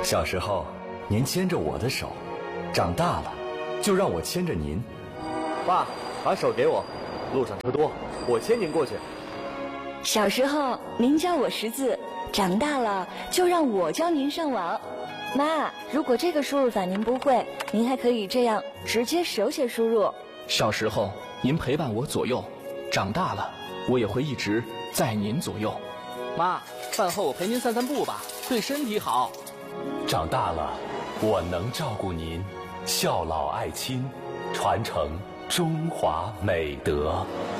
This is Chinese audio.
小时候，您牵着我的手，长大了，就让我牵着您。 爸，把手给我，路上车多，我牵您过去。 小时候，您教我识字，长大了就让我教您上网。妈，如果这个输入法您不会，您还可以这样直接手写输入。 小时候，您陪伴我左右，长大了，我也会一直在您左右。 妈，饭后我陪您散散步吧，对身体好。 长大了，我能照顾您，孝老爱亲，传承中华美德。